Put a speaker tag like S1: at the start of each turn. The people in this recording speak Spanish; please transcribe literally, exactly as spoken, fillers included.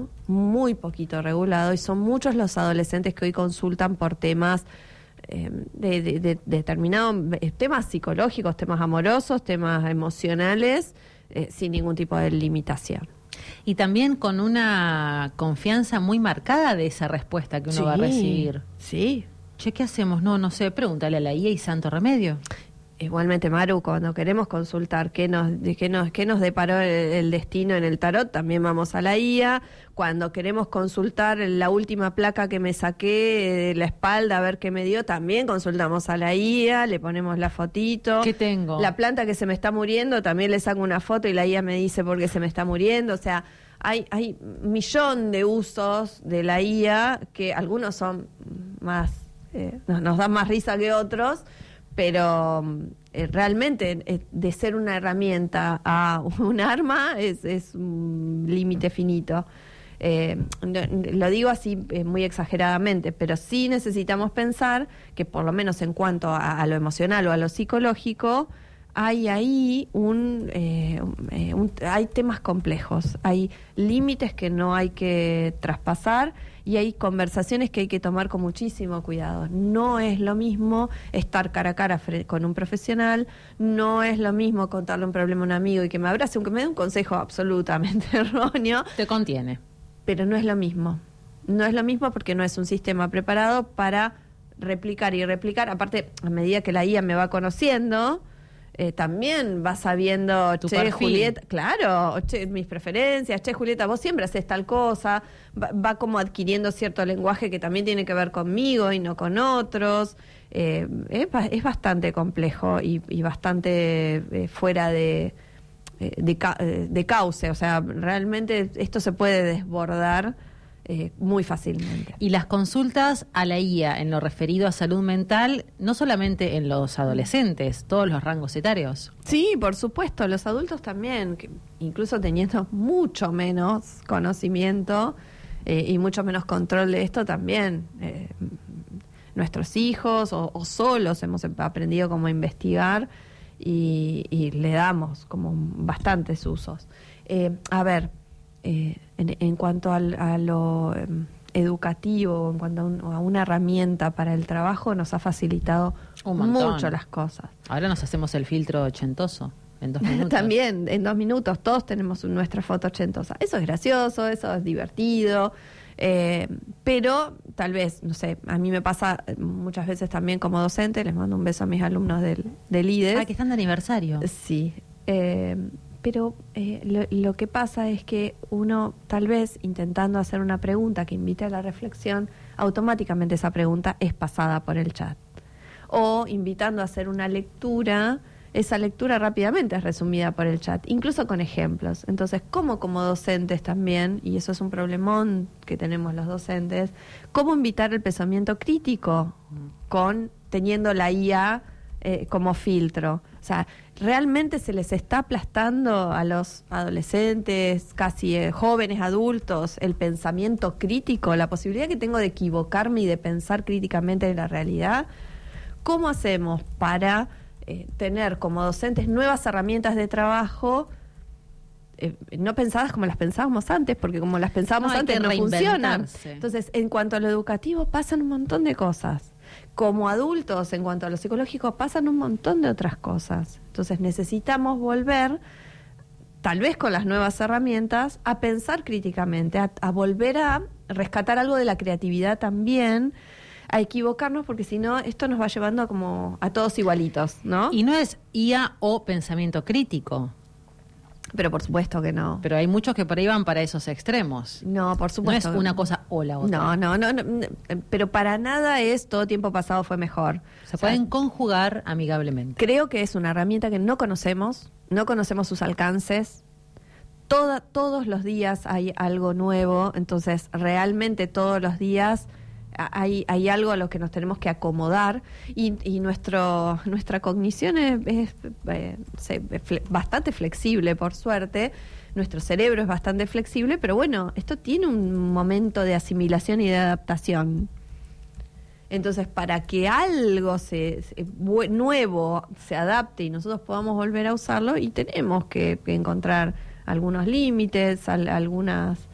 S1: regulado, muy poquito regulado, y son muchos los adolescentes que hoy consultan por temas eh, de, de, de, de determinados temas psicológicos, temas amorosos, temas emocionales, eh, sin ningún tipo de limitación.
S2: Y también con una confianza muy marcada de esa respuesta que uno
S1: Sí,
S2: va a recibir.
S1: Sí.
S2: Che, ¿qué hacemos? No, no sé, pregúntale a la I A y santo remedio.
S1: Igualmente, Maru, cuando queremos consultar qué nos, de qué nos, qué nos deparó el, el destino en el tarot, también vamos a la I A. Cuando queremos consultar la última placa que me saqué de la espalda, a ver qué me dio, también consultamos a la I A, le ponemos la fotito.
S2: ¿Qué tengo?
S1: La planta que se me está muriendo, también le saco una foto y la I A me dice por qué se me está muriendo. O sea, hay, hay un millón de usos de la I A que algunos son más, eh, nos, nos dan más risa que otros, pero eh, realmente eh, de ser una herramienta a un arma es, es un límite finito. Eh, no, lo digo así eh, muy exageradamente, pero sí necesitamos pensar que por lo menos en cuanto a, a lo emocional o a lo psicológico, hay ahí un, eh, eh, un hay temas complejos, hay límites que no hay que traspasar y hay conversaciones que hay que tomar con muchísimo cuidado. No es lo mismo estar cara a cara con un profesional, no es lo mismo contarle un problema a un amigo y que me abrace, aunque me dé un consejo absolutamente erróneo.
S2: Te contiene.
S1: Pero no es lo mismo. No es lo mismo porque no es un sistema preparado para replicar y replicar. Aparte, a medida que la I A me va conociendo, Eh, también vas sabiendo,
S2: tu
S1: che,
S2: perfil.
S1: Julieta, claro, che, mis preferencias, che, Julieta, vos siempre haces tal cosa, va, va como adquiriendo cierto lenguaje que también tiene que ver conmigo y no con otros. Eh, es, es bastante complejo y, y bastante eh, fuera de, eh, de, ca, de cauce, o sea, realmente esto se puede desbordar Eh, muy fácilmente.
S2: Y las consultas a la I A en lo referido a salud mental, no solamente en los adolescentes, todos los rangos etarios.
S1: Sí, por supuesto, los adultos también, que incluso teniendo mucho menos conocimiento eh, y mucho menos control de esto también. Eh, nuestros hijos o, o solos hemos aprendido como a investigar y, y le damos como bastantes usos. Eh, a ver, Eh, en, en cuanto al, a lo eh, educativo, en cuanto a, un, a una herramienta para el trabajo, nos ha facilitado
S2: Un montón.
S1: mucho las cosas.
S2: Ahora nos hacemos el filtro ochentoso en dos minutos.
S1: También, en dos minutos, todos tenemos nuestra foto ochentosa. Eso es gracioso, eso es divertido, eh, pero tal vez, no sé, a mí me pasa muchas veces también como docente, les mando un beso a mis alumnos del, del I D E S.
S2: Ah, que están de aniversario.
S1: Sí, eh, pero eh, lo, lo que pasa es que uno, tal vez, intentando hacer una pregunta que invite a la reflexión, automáticamente esa pregunta es pasada por el chat. O invitando a hacer una lectura, esa lectura rápidamente es resumida por el chat, incluso con ejemplos. Entonces, ¿cómo como docentes también, y eso es un problemón que tenemos los docentes, cómo invitar el pensamiento crítico con teniendo la I A eh, como filtro? O sea, ¿realmente se les está aplastando a los adolescentes, casi eh, jóvenes, adultos, el pensamiento crítico, la posibilidad que tengo de equivocarme y de pensar críticamente en la realidad? ¿Cómo hacemos para eh, tener como docentes nuevas herramientas de trabajo eh, no pensadas como las pensábamos antes? Porque como las pensábamos
S2: No, hay
S1: antes
S2: que
S1: no funcionan.
S2: reinventarse.
S1: Entonces, en cuanto a lo educativo, pasan un montón de cosas. Como adultos, en cuanto a lo psicológico, pasan un montón de otras cosas. Entonces necesitamos volver, tal vez con las nuevas herramientas, a pensar críticamente, a, a volver a rescatar algo de la creatividad también, a equivocarnos, porque si no, esto nos va llevando como a todos igualitos, ¿no?
S2: Y no es I A o pensamiento crítico.
S1: Pero por supuesto que no.
S2: Pero hay muchos que por ahí van para esos extremos.
S1: No, por
S2: No
S1: supuesto.
S2: es una cosa o la otra.
S1: No, no, no, no, no, pero para nada es todo tiempo pasado fue mejor.
S2: Se
S1: O sea,
S2: pueden conjugar amigablemente.
S1: creo que es una herramienta que no conocemos, no conocemos sus alcances. Toda, todos los días hay algo nuevo, entonces realmente todos los días hay, hay algo a lo que nos tenemos que acomodar y, y nuestro nuestra cognición es, es eh, se, fle, bastante flexible, por suerte. Nuestro cerebro es bastante flexible, pero bueno, esto tiene un momento de asimilación y de adaptación. Entonces, para que algo se, se, nuevo se adapte y nosotros podamos volver a usarlo, y tenemos que, que encontrar algunos límites, al, algunas